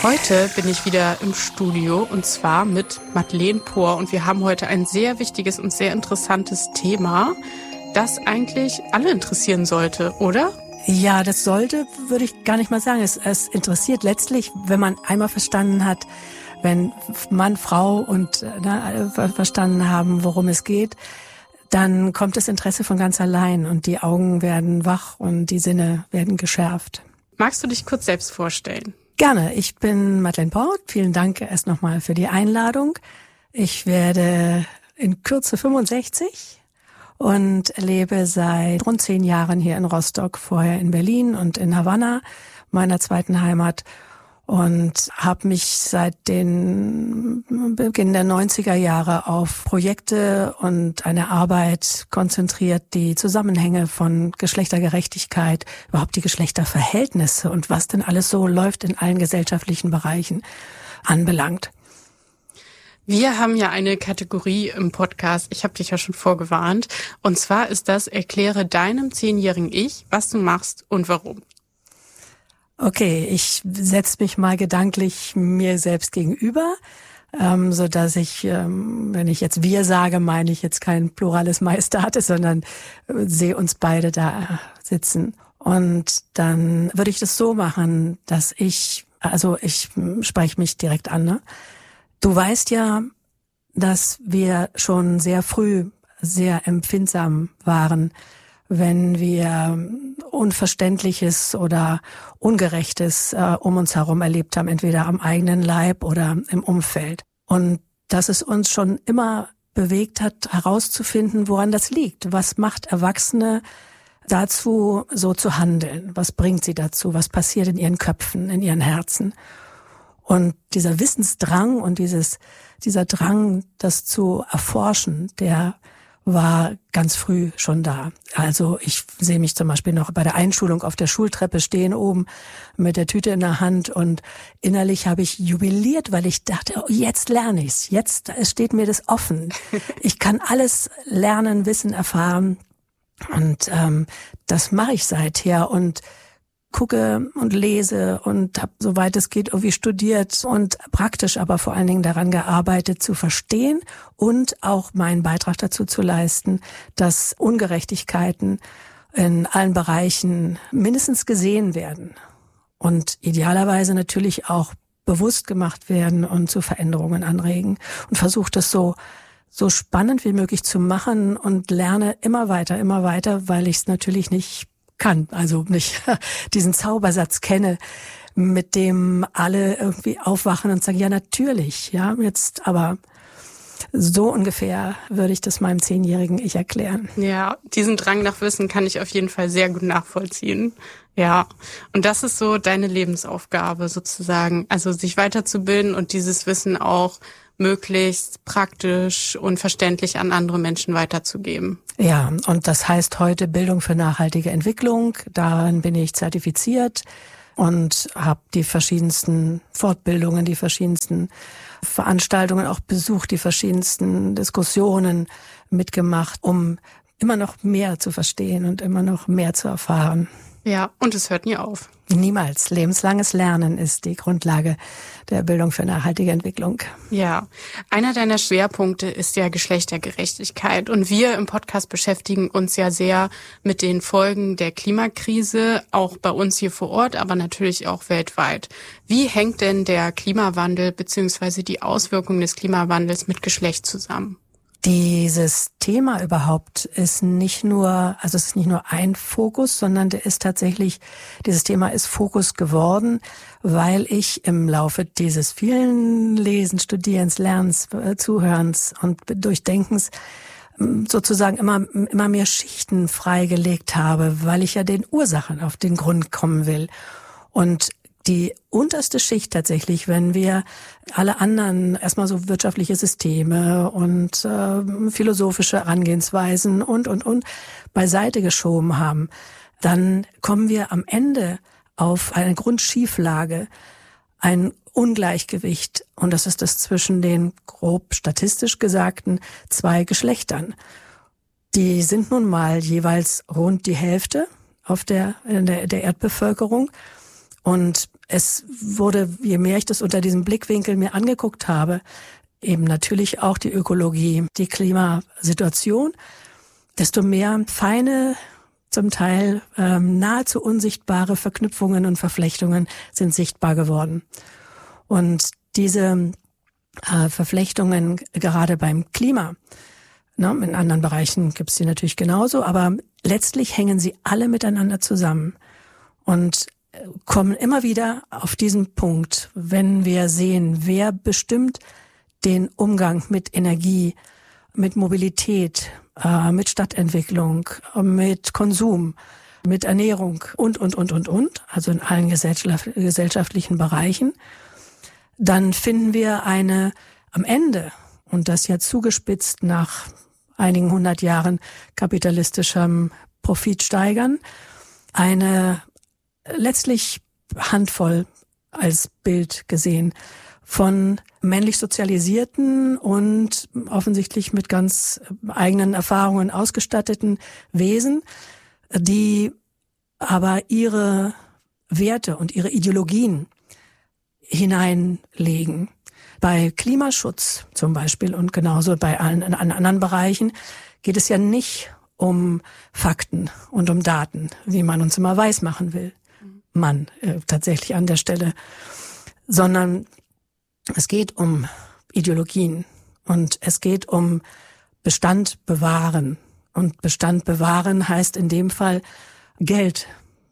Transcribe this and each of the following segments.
Heute bin ich wieder im Studio und zwar mit Madeleine Pohr und wir haben heute ein sehr wichtiges und sehr interessantes Thema, das eigentlich alle interessieren sollte, oder? Ja, das sollte, würde ich gar nicht mal sagen. Es interessiert letztlich, wenn man einmal verstanden hat, wenn Mann, Frau und alle verstanden haben, worum es geht, dann kommt das Interesse von ganz allein und die Augen werden wach und die Sinne werden geschärft. Magst du dich kurz selbst vorstellen? Gerne. Ich bin Madeleine Pohr. Vielen Dank erst nochmal für die Einladung. Ich werde in Kürze 65 und lebe seit rund 10 Jahren hier in Rostock, vorher in Berlin und in Havanna, meiner zweiten Heimat. Und habe mich seit den Beginn der 90er Jahre auf Projekte und eine Arbeit konzentriert, die Zusammenhänge von Geschlechtergerechtigkeit, überhaupt die Geschlechterverhältnisse und was denn alles so läuft in allen gesellschaftlichen Bereichen anbelangt. Wir haben ja eine Kategorie im Podcast, ich habe dich ja schon vorgewarnt, und zwar ist das: Erkläre deinem 10-jährigen Ich, was du machst und warum. Okay, ich setze mich mal gedanklich mir selbst gegenüber, so dass ich, wenn ich jetzt wir sage, meine ich jetzt kein plurales Majestatis, sondern sehe uns beide da sitzen. Und dann würde ich das so machen, dass ich spreche mich direkt an, ne? Du weißt ja, dass wir schon sehr früh sehr empfindsam waren, wenn wir Unverständliches oder Ungerechtes um uns herum erlebt haben, entweder am eigenen Leib oder im Umfeld. Und dass es uns schon immer bewegt hat, herauszufinden, woran das liegt. Was macht Erwachsene dazu, so zu handeln? Was bringt sie dazu? Was passiert in ihren Köpfen, in ihren Herzen? Und dieser Wissensdrang und dieser Drang, das zu erforschen, der war ganz früh schon da. Also ich sehe mich zum Beispiel noch bei der Einschulung auf der Schultreppe stehen oben mit der Tüte in der Hand und innerlich habe ich jubiliert, weil ich dachte, oh, jetzt lerne ich's. Jetzt steht mir das offen. Ich kann alles lernen, wissen, erfahren und das mache ich seither und gucke und lese und habe, soweit es geht, irgendwie studiert und praktisch aber vor allen Dingen daran gearbeitet, zu verstehen und auch meinen Beitrag dazu zu leisten, dass Ungerechtigkeiten in allen Bereichen mindestens gesehen werden und idealerweise natürlich auch bewusst gemacht werden und zu Veränderungen anregen und versuche das so spannend wie möglich zu machen und lerne immer weiter, weil ich es natürlich nicht kann, also nicht diesen Zaubersatz kenne, mit dem alle irgendwie aufwachen und sagen, ja natürlich, ja, jetzt aber so ungefähr würde ich das meinem 10-jährigen Ich erklären. Ja, diesen Drang nach Wissen kann ich auf jeden Fall sehr gut nachvollziehen. Ja, und das ist so deine Lebensaufgabe sozusagen, also sich weiterzubilden und dieses Wissen auch möglichst praktisch und verständlich an andere Menschen weiterzugeben. Ja, und das heißt heute Bildung für nachhaltige Entwicklung. Darin bin ich zertifiziert und habe die verschiedensten Fortbildungen, die verschiedensten Veranstaltungen auch besucht, die verschiedensten Diskussionen mitgemacht, um immer noch mehr zu verstehen und immer noch mehr zu erfahren. Ja, und es hört nie auf. Niemals. Lebenslanges Lernen ist die Grundlage der Bildung für nachhaltige Entwicklung. Ja, einer deiner Schwerpunkte ist ja Geschlechtergerechtigkeit. Und wir im Podcast beschäftigen uns ja sehr mit den Folgen der Klimakrise, auch bei uns hier vor Ort, aber natürlich auch weltweit. Wie hängt denn der Klimawandel bzw. die Auswirkungen des Klimawandels mit Geschlecht zusammen? Dieses Thema überhaupt ist nicht nur ein Fokus, sondern dieses Thema ist Fokus geworden, weil ich im Laufe dieses vielen Lesens, Studierens, Lernens, Zuhörens und Durchdenkens sozusagen immer mehr Schichten freigelegt habe, weil ich ja den Ursachen auf den Grund kommen will. Und die unterste Schicht tatsächlich, wenn wir alle anderen erstmal so wirtschaftliche Systeme und philosophische Herangehensweisen und beiseite geschoben haben, dann kommen wir am Ende auf eine Grundschieflage, ein Ungleichgewicht. Und das ist das zwischen den grob statistisch gesagten 2 Geschlechtern. Die sind nun mal jeweils rund die Hälfte der Erdbevölkerung. Und es wurde, je mehr ich das unter diesem Blickwinkel mir angeguckt habe, eben natürlich auch die Ökologie, die Klimasituation, desto mehr feine, zum Teil nahezu unsichtbare Verknüpfungen und Verflechtungen sind sichtbar geworden. Und diese Verflechtungen gerade beim Klima, in anderen Bereichen gibt es die natürlich genauso, aber letztlich hängen sie alle miteinander zusammen und kommen immer wieder auf diesen Punkt, wenn wir sehen, wer bestimmt den Umgang mit Energie, mit Mobilität, mit Stadtentwicklung, mit Konsum, mit Ernährung und, also in allen gesellschaftlichen Bereichen, dann finden wir am Ende, und das ja zugespitzt nach einigen 100 Jahren kapitalistischem Profitsteigern, eine letztlich Handvoll als Bild gesehen von männlich sozialisierten und offensichtlich mit ganz eigenen Erfahrungen ausgestatteten Wesen, die aber ihre Werte und ihre Ideologien hineinlegen. Bei Klimaschutz zum Beispiel und genauso bei allen anderen Bereichen geht es ja nicht um Fakten und um Daten, wie man uns immer weismachen will. Tatsächlich an der Stelle, sondern es geht um Ideologien und es geht um Bestand bewahren. Und Bestand bewahren heißt in dem Fall Geld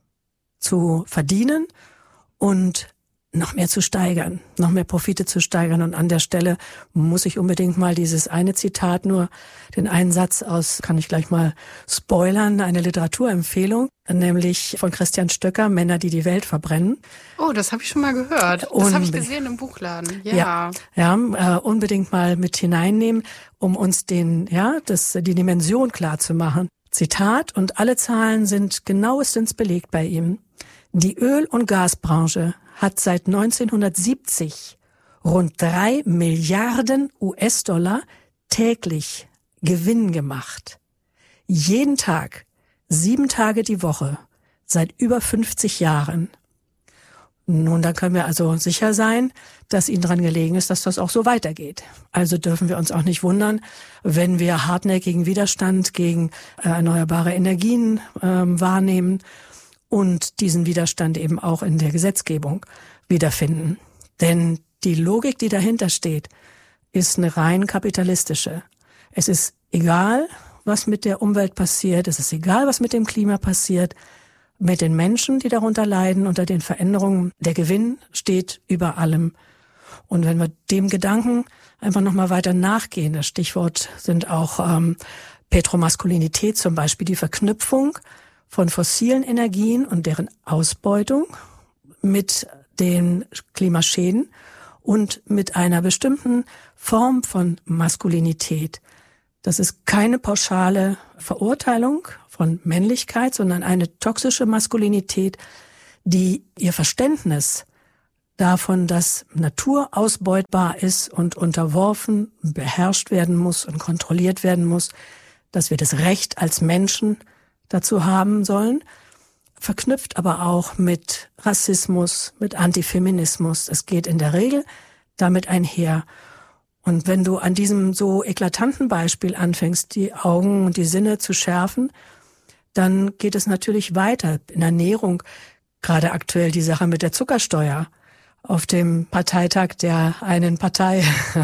zu verdienen und noch mehr zu steigern, noch mehr Profite zu steigern. Und an der Stelle muss ich unbedingt mal dieses eine Zitat, nur den einen Satz aus, kann ich gleich mal spoilern, eine Literaturempfehlung, nämlich von Christian Stöcker, Männer, die die Welt verbrennen. Oh, das habe ich schon mal gehört. Das habe ich gesehen im Buchladen. Ja, unbedingt mal mit hineinnehmen, um uns die Dimension klar zu machen. Zitat, und alle Zahlen sind genauestens belegt bei ihm. Die Öl- und Gasbranche hat seit 1970 rund 3 Milliarden US-Dollar täglich Gewinn gemacht. Jeden Tag, 7 Tage die Woche, seit über 50 Jahren. Nun, da können wir also sicher sein, dass Ihnen daran gelegen ist, dass das auch so weitergeht. Also dürfen wir uns auch nicht wundern, wenn wir hartnäckigen Widerstand gegen erneuerbare Energien wahrnehmen und diesen Widerstand eben auch in der Gesetzgebung wiederfinden. Denn die Logik, die dahinter steht, ist eine rein kapitalistische. Es ist egal, was mit der Umwelt passiert, es ist egal, was mit dem Klima passiert, mit den Menschen, die darunter leiden, unter den Veränderungen. Der Gewinn steht über allem. Und wenn wir dem Gedanken einfach nochmal weiter nachgehen, das Stichwort sind auch Petromaskulinität zum Beispiel, die Verknüpfung von fossilen Energien und deren Ausbeutung mit den Klimaschäden und mit einer bestimmten Form von Maskulinität. Das ist keine pauschale Verurteilung von Männlichkeit, sondern eine toxische Maskulinität, die ihr Verständnis davon, dass Natur ausbeutbar ist und unterworfen, beherrscht werden muss und kontrolliert werden muss, dass wir das Recht als Menschen dazu haben sollen, verknüpft aber auch mit Rassismus, mit Antifeminismus. Es geht in der Regel damit einher. Und wenn du an diesem so eklatanten Beispiel anfängst, die Augen und die Sinne zu schärfen, dann geht es natürlich weiter. In Ernährung, gerade aktuell die Sache mit der Zuckersteuer. Auf dem Parteitag der einen Partei,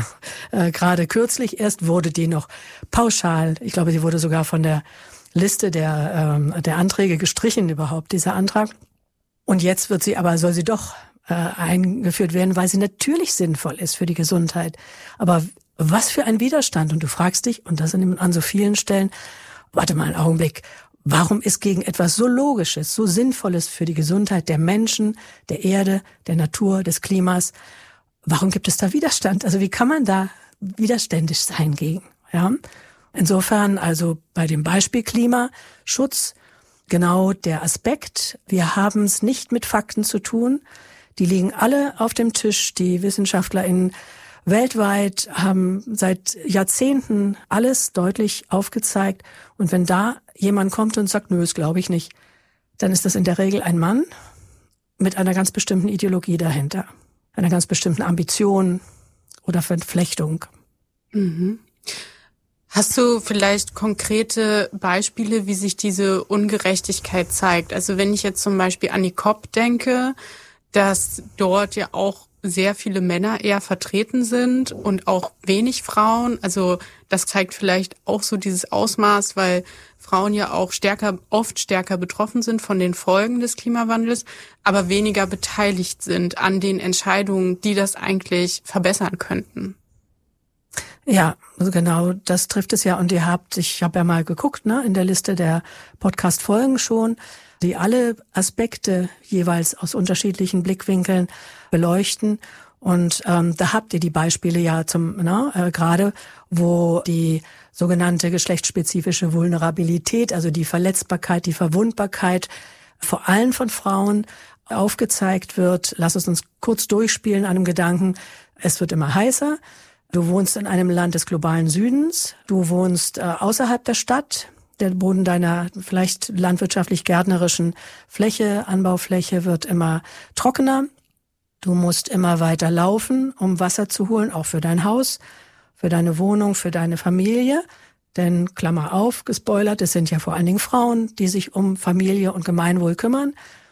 gerade kürzlich erst, wurde die noch pauschal, ich glaube, sie wurde sogar von der Liste der Anträge gestrichen überhaupt, dieser Antrag. Und jetzt soll sie doch eingeführt werden, weil sie natürlich sinnvoll ist für die Gesundheit. Aber was für ein Widerstand. Und du fragst dich, und das an so vielen Stellen, warte mal einen Augenblick, warum ist gegen etwas so Logisches, so Sinnvolles für die Gesundheit der Menschen, der Erde, der Natur, des Klimas, warum gibt es da Widerstand? Also wie kann man da widerständig sein gegen? Ja? Insofern also bei dem Beispiel Klimaschutz genau der Aspekt, wir haben es nicht mit Fakten zu tun, die liegen alle auf dem Tisch, die WissenschaftlerInnen weltweit haben seit Jahrzehnten alles deutlich aufgezeigt. Und wenn da jemand kommt und sagt, nö, das glaube ich nicht, dann ist das in der Regel ein Mann mit einer ganz bestimmten Ideologie dahinter, einer ganz bestimmten Ambition oder Verflechtung. Mhm. Hast du vielleicht konkrete Beispiele, wie sich diese Ungerechtigkeit zeigt? Also wenn ich jetzt zum Beispiel an die COP denke, dass dort ja auch sehr viele Männer eher vertreten sind und auch wenig Frauen. Also das zeigt vielleicht auch so dieses Ausmaß, weil Frauen ja auch oft stärker betroffen sind von den Folgen des Klimawandels, aber weniger beteiligt sind an den Entscheidungen, die das eigentlich verbessern könnten. Ja, also genau, das trifft es ja. Und ich habe ja mal geguckt, in der Liste der Podcast-Folgen schon, die alle Aspekte jeweils aus unterschiedlichen Blickwinkeln beleuchten. Und da habt ihr die Beispiele ja gerade, wo die sogenannte geschlechtsspezifische Vulnerabilität, also die Verletzbarkeit, die Verwundbarkeit vor allem von Frauen aufgezeigt wird. Lass es uns kurz durchspielen an einem Gedanken. Es wird immer heißer. Du wohnst in einem Land des globalen Südens. Du wohnst außerhalb der Stadt. Der Boden deiner vielleicht landwirtschaftlich-gärtnerischen Anbaufläche wird immer trockener. Du musst immer weiter laufen, um Wasser zu holen, auch für dein Haus, für deine Wohnung, für deine Familie. Denn, Klammer auf, gespoilert, es sind ja vor allen Dingen Frauen, die sich um Familie und Gemeinwohl kümmern.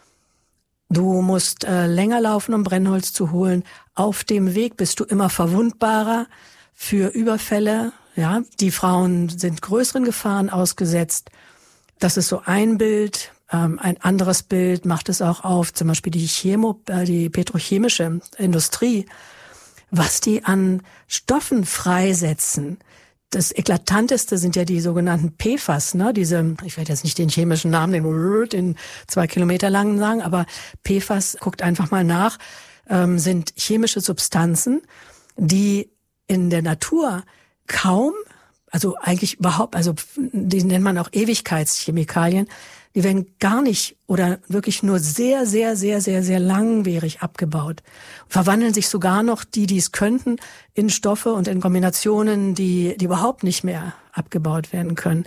Du musst länger laufen, um Brennholz zu holen. Auf dem Weg bist du immer verwundbarer für Überfälle. Ja, die Frauen sind größeren Gefahren ausgesetzt. Das ist so ein Bild. Ein anderes Bild macht es auch auf, zum Beispiel die petrochemische Industrie, was die an Stoffen freisetzen. Das Eklatanteste sind ja die sogenannten PFAS, ich werde jetzt nicht den chemischen Namen, den 2 Kilometer langen sagen, aber PFAS, guckt einfach mal nach, sind chemische Substanzen, die in der Natur kaum, also eigentlich überhaupt, also die nennt man auch Ewigkeitschemikalien, die werden gar nicht oder wirklich nur sehr, sehr, sehr, sehr, sehr langwierig abgebaut. Verwandeln sich sogar noch die es könnten, in Stoffe und in Kombinationen, die überhaupt nicht mehr abgebaut werden können.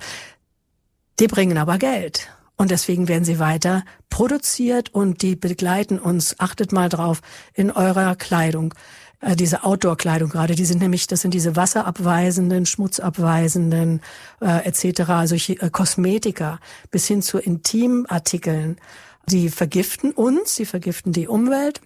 Die bringen aber Geld. Und deswegen werden sie weiter produziert und die begleiten uns, achtet mal drauf, in eurer Kleidung. Diese Outdoor-Kleidung gerade, das sind diese wasserabweisenden, schmutzabweisenden etc., also Kosmetika bis hin zu Intimartikeln. Die vergiften uns, sie vergiften die Umwelt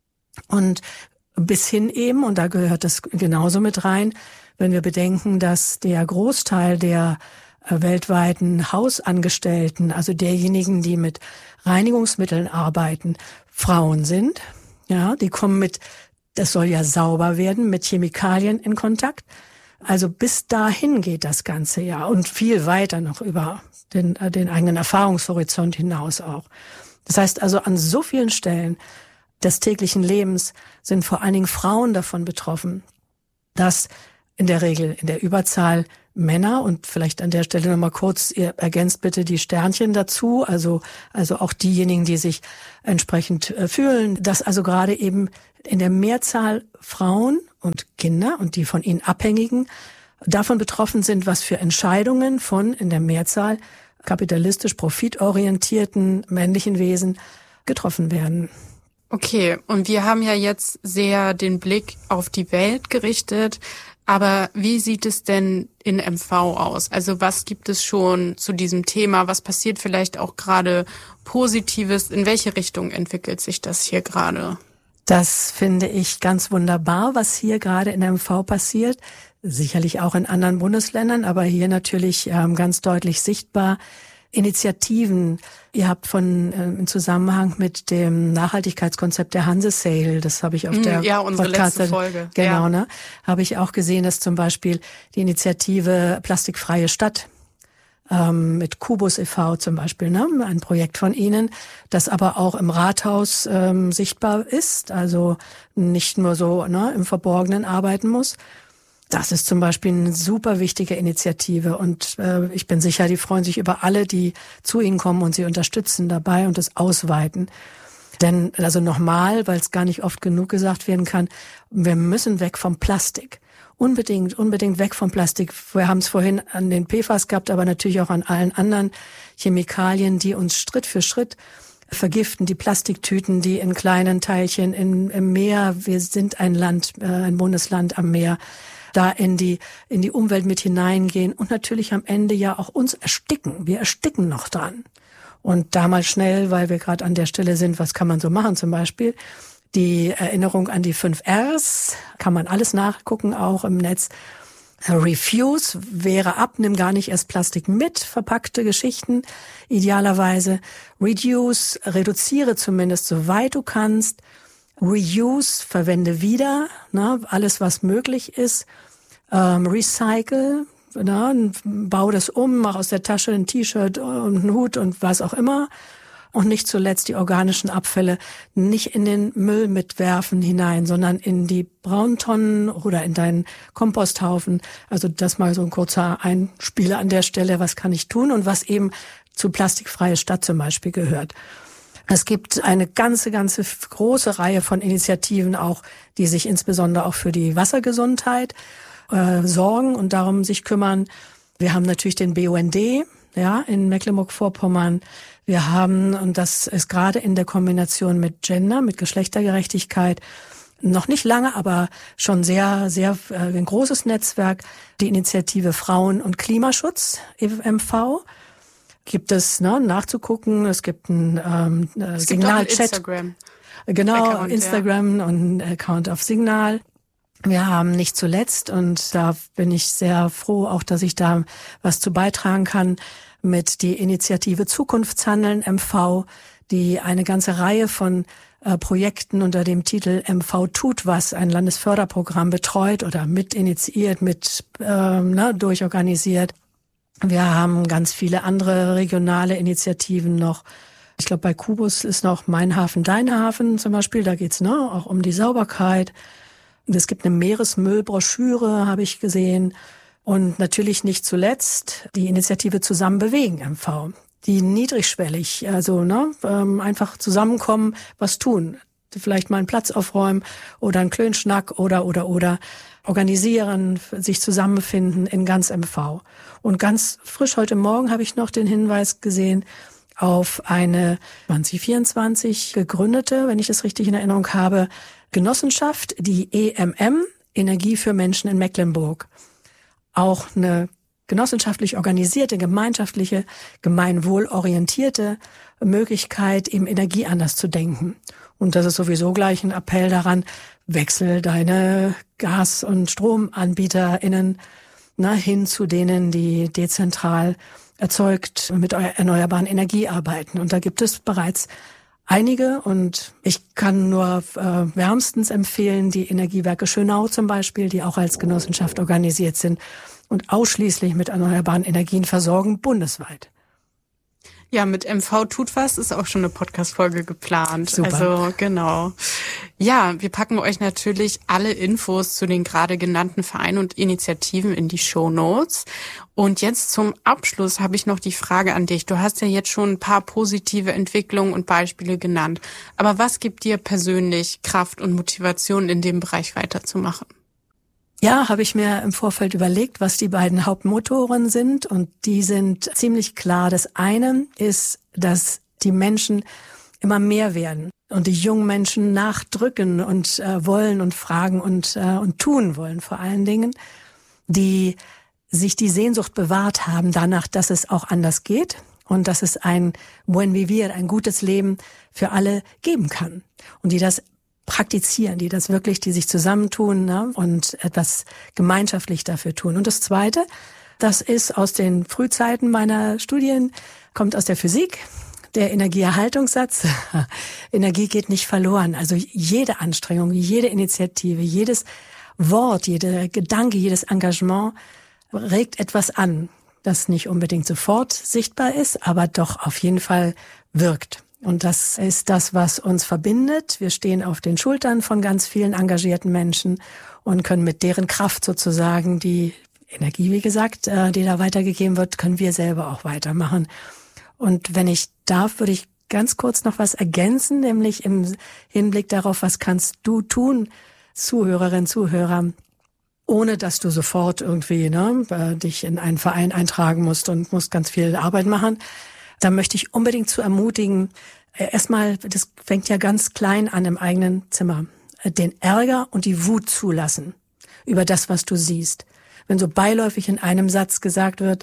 und bis hin eben, und da gehört das genauso mit rein, wenn wir bedenken, dass der Großteil der weltweiten Hausangestellten, also derjenigen, die mit Reinigungsmitteln arbeiten, Frauen sind. Ja, die kommen das soll ja sauber werden, mit Chemikalien in Kontakt. Also bis dahin geht das Ganze ja und viel weiter noch über den eigenen Erfahrungshorizont hinaus auch. Das heißt also, an so vielen Stellen des täglichen Lebens sind vor allen Dingen Frauen davon betroffen, dass in der Regel in der Überzahl Männer, und vielleicht an der Stelle nochmal kurz, ihr ergänzt bitte die Sternchen dazu, also auch diejenigen, die sich entsprechend fühlen, dass also gerade eben in der Mehrzahl Frauen und Kinder und die von ihnen Abhängigen davon betroffen sind, was für Entscheidungen von in der Mehrzahl kapitalistisch profitorientierten männlichen Wesen getroffen werden. Okay, und wir haben ja jetzt sehr den Blick auf die Welt gerichtet. Aber wie sieht es denn in MV aus? Also was gibt es schon zu diesem Thema? Was passiert vielleicht auch gerade Positives? In welche Richtung entwickelt sich das hier gerade? Das finde ich ganz wunderbar, was hier gerade in MV passiert. Sicherlich auch in anderen Bundesländern, aber hier natürlich ganz deutlich sichtbar. Initiativen. Ihr habt im Zusammenhang mit dem Nachhaltigkeitskonzept der Hanse-Sail, das habe ich auf der unsere Podcast, letzte Folge. Genau, ja. Habe ich auch gesehen, dass zum Beispiel die Initiative Plastikfreie Stadt mit Kubus e.V. zum Beispiel, ein Projekt von Ihnen, das aber auch im Rathaus sichtbar ist, also nicht nur so im Verborgenen arbeiten muss. Das ist zum Beispiel eine super wichtige Initiative und ich bin sicher, die freuen sich über alle, die zu ihnen kommen und sie unterstützen dabei und das ausweiten. Denn, also nochmal, weil es gar nicht oft genug gesagt werden kann, wir müssen weg vom Plastik. Unbedingt weg vom Plastik. Wir haben es vorhin an den PFAS gehabt, aber natürlich auch an allen anderen Chemikalien, die uns Schritt für Schritt vergiften, die Plastiktüten, die in kleinen Teilchen im Meer, wir sind ein Land, ein Bundesland am Meer, da in die Umwelt mit hineingehen und natürlich am Ende ja auch uns ersticken. Wir ersticken noch dran. Und da mal schnell, weil wir gerade an der Stelle sind, was kann man so machen? Zum Beispiel die Erinnerung an die 5 Rs, kann man alles nachgucken, auch im Netz. Refuse wäre ab, nimm gar nicht erst Plastik mit, verpackte Geschichten idealerweise. Reduce, reduziere zumindest soweit du kannst. Reuse, verwende wieder, ne, alles was möglich ist. Recycle, ne, bau das um, mach aus der Tasche ein T-Shirt und einen Hut und was auch immer. Und nicht zuletzt die organischen Abfälle nicht in den Müll mitwerfen hinein, sondern in die Brauntonnen oder in deinen Komposthaufen. Also das mal so ein kurzer Einspieler an der Stelle, was kann ich tun und was eben zu Plastikfreie Stadt zum Beispiel gehört. Es gibt eine ganze große Reihe von Initiativen auch, die sich insbesondere auch für die Wassergesundheit sorgen und darum sich kümmern. Wir haben natürlich den BUND, ja, in Mecklenburg-Vorpommern. Wir haben, und das ist gerade in der Kombination mit Gender, mit Geschlechtergerechtigkeit, noch nicht lange, aber schon sehr ein großes Netzwerk, die Initiative Frauen und Klimaschutz, MV. Gibt es nachzugucken, es gibt ein Signalchat. Instagram. Genau, Account, Instagram und ein Account auf Signal. Wir haben nicht zuletzt, und da bin ich sehr froh, auch dass ich da was zu beitragen kann, mit die Initiative Zukunftshandeln MV, die eine ganze Reihe von Projekten unter dem Titel MV tut was, ein Landesförderprogramm betreut oder mit initiiert, durchorganisiert. Wir haben ganz viele andere regionale Initiativen noch. Ich glaube, bei Kubus ist noch Mein Hafen, Dein Hafen zum Beispiel. Da geht's auch um die Sauberkeit. Es gibt eine Meeresmüllbroschüre, habe ich gesehen. Und natürlich nicht zuletzt die Initiative Zusammen bewegen MV, die niedrigschwellig, also einfach zusammenkommen, was tun. Vielleicht mal einen Platz aufräumen oder einen Klönschnack oder organisieren, sich zusammenfinden in ganz MV. Und ganz frisch heute Morgen habe ich noch den Hinweis gesehen auf eine 2024 gegründete, wenn ich das richtig in Erinnerung habe, Genossenschaft, die EMM, Energie für Menschen in Mecklenburg. Auch eine genossenschaftlich organisierte, gemeinschaftliche, gemeinwohlorientierte Möglichkeit, eben Energie anders zu denken. Und das ist sowieso gleich ein Appell daran, wechsel deine Gas- und StromanbieterInnen hin zu denen, die dezentral erzeugt mit erneuerbaren Energie arbeiten. Und da gibt es bereits einige, und ich kann nur wärmstens empfehlen, die Energiewerke Schönau zum Beispiel, die auch als Genossenschaft organisiert sind und ausschließlich mit erneuerbaren Energien versorgen, bundesweit. Ja, mit MV tut was ist auch schon eine Podcast-Folge geplant. Super. Also genau. Ja, wir packen euch natürlich alle Infos zu den gerade genannten Vereinen und Initiativen in die Shownotes. Und jetzt zum Abschluss habe ich noch die Frage an dich. Du hast ja jetzt schon ein paar positive Entwicklungen und Beispiele genannt. Aber was gibt dir persönlich Kraft und Motivation, in dem Bereich weiterzumachen? Ja, habe ich mir im Vorfeld überlegt, was die beiden Hauptmotoren sind, und die sind ziemlich klar. Das eine ist, dass die Menschen immer mehr werden und die jungen Menschen nachdrücken und wollen und fragen und tun wollen, vor allen Dingen, die sich die Sehnsucht bewahrt haben danach, dass es auch anders geht und dass es ein Buen Vivir, ein gutes Leben für alle geben kann, und die das praktizieren, die das wirklich, die sich zusammentun und etwas gemeinschaftlich dafür tun. Und das Zweite, das ist aus den Frühzeiten meiner Studien, kommt aus der Physik, der Energieerhaltungssatz. Energie geht nicht verloren. Also jede Anstrengung, jede Initiative, jedes Wort, jeder Gedanke, jedes Engagement regt etwas an, das nicht unbedingt sofort sichtbar ist, aber doch auf jeden Fall wirkt. Und das ist das, was uns verbindet. Wir stehen auf den Schultern von ganz vielen engagierten Menschen und können mit deren Kraft sozusagen die Energie, wie gesagt, die da weitergegeben wird, können wir selber auch weitermachen. Und wenn ich darf, würde ich ganz kurz noch was ergänzen, nämlich im Hinblick darauf, was kannst du tun, Zuhörerinnen, Zuhörer, ohne dass du sofort irgendwie dich in einen Verein eintragen musst und musst ganz viel Arbeit machen. Da möchte ich unbedingt zu ermutigen, erstmal, das fängt ja ganz klein an im eigenen Zimmer. Den Ärger und die Wut zulassen über das, was du siehst. Wenn so beiläufig in einem Satz gesagt wird,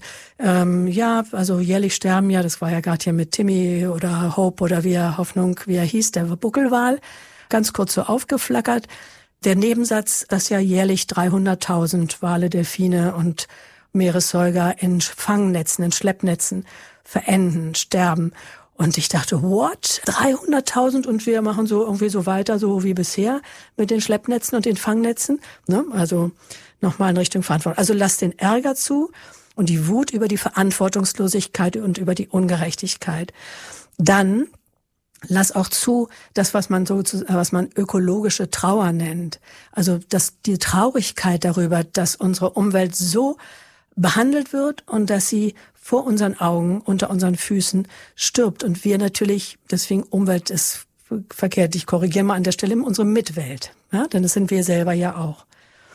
also jährlich sterben ja, das war ja gerade hier mit Timmy oder Hope oder wie er hieß, der Buckelwal, ganz kurz so aufgeflackert. Der Nebensatz, dass ja jährlich 300.000 Wale, Delfine und Meeressäuger in Fangnetzen, in Schleppnetzen verenden, sterben. Und ich dachte, what? 300.000 und wir machen so irgendwie so weiter, so wie bisher mit den Schleppnetzen und den Fangnetzen. Ne? Also nochmal in Richtung Verantwortung. Also lass den Ärger zu und die Wut über die Verantwortungslosigkeit und über die Ungerechtigkeit. Dann lass auch zu, das, was man ökologische Trauer nennt. Also die Traurigkeit darüber, dass unsere Umwelt so behandelt wird und dass sie vor unseren Augen, unter unseren Füßen stirbt. Und wir natürlich, deswegen Umwelt ist verkehrt, ich korrigiere mal an der Stelle, unsere Mitwelt. Ja, denn das sind wir selber ja auch.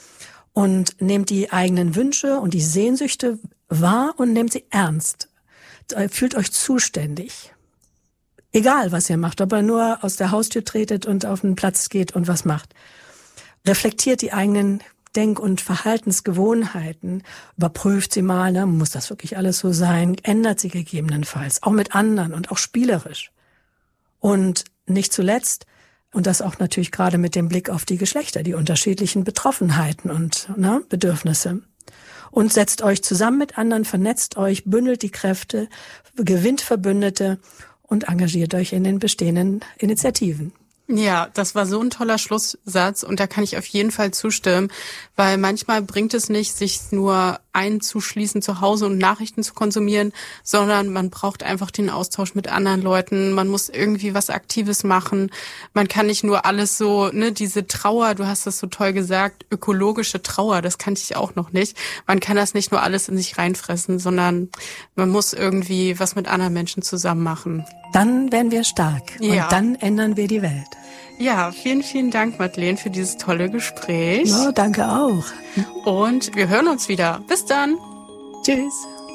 Und nehmt die eigenen Wünsche und die Sehnsüchte wahr und nehmt sie ernst. Fühlt euch zuständig. Egal, was ihr macht, ob ihr nur aus der Haustür tretet und auf den Platz geht und was macht. Reflektiert die eigenen Denk- und Verhaltensgewohnheiten, überprüft sie mal, ne? Muss das wirklich alles so sein? Ändert sie gegebenenfalls, auch mit anderen und auch spielerisch. Und nicht zuletzt, und das auch natürlich gerade mit dem Blick auf die Geschlechter, die unterschiedlichen Betroffenheiten und Bedürfnisse. Und setzt euch zusammen mit anderen, vernetzt euch, bündelt die Kräfte, gewinnt Verbündete und engagiert euch in den bestehenden Initiativen. Ja, das war so ein toller Schlusssatz und da kann ich auf jeden Fall zustimmen, weil manchmal bringt es nicht, sich nur einzuschließen zu Hause und Nachrichten zu konsumieren, sondern man braucht einfach den Austausch mit anderen Leuten, man muss irgendwie was Aktives machen, man kann nicht nur alles so, diese Trauer, du hast das so toll gesagt, ökologische Trauer, das kannte ich auch noch nicht, man kann das nicht nur alles in sich reinfressen, sondern man muss irgendwie was mit anderen Menschen zusammen machen. Dann werden wir stark und dann ändern wir die Welt. Ja, vielen, vielen Dank, Madeleine, für dieses tolle Gespräch. Ja, danke auch. Und wir hören uns wieder. Bis dann. Tschüss.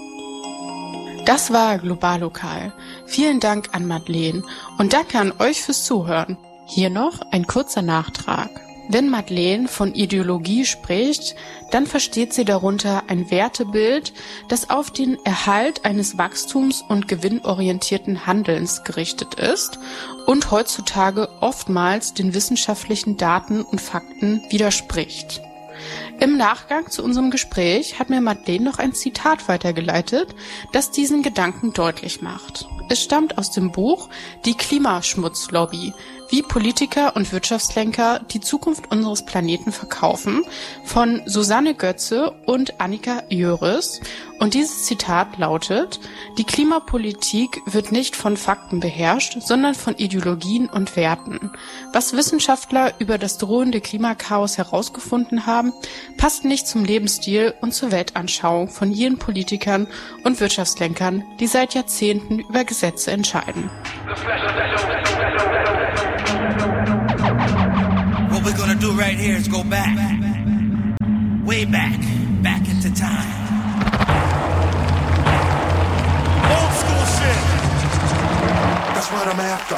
Das war Global Lokal. Vielen Dank an Madeleine und danke an euch fürs Zuhören. Hier noch ein kurzer Nachtrag. Wenn Madeleine von Ideologie spricht, dann versteht sie darunter ein Wertebild, das auf den Erhalt eines wachstums- und gewinnorientierten Handelns gerichtet ist und heutzutage oftmals den wissenschaftlichen Daten und Fakten widerspricht. Im Nachgang zu unserem Gespräch hat mir Madeleine noch ein Zitat weitergeleitet, das diesen Gedanken deutlich macht. Es stammt aus dem Buch Die Klimaschmutzlobby, wie Politiker und Wirtschaftslenker die Zukunft unseres Planeten verkaufen, von Susanne Götze und Annika Jöris. Und dieses Zitat lautet: Die Klimapolitik wird nicht von Fakten beherrscht, sondern von Ideologien und Werten. Was Wissenschaftler über das drohende Klimakaos herausgefunden haben, passt nicht zum Lebensstil und zur Weltanschauung von jenen Politikern und Wirtschaftslenkern, die seit Jahrzehnten über Gesetze entscheiden. What we're gonna do right here is go back, way back into time. Old school shit. That's what I'm after.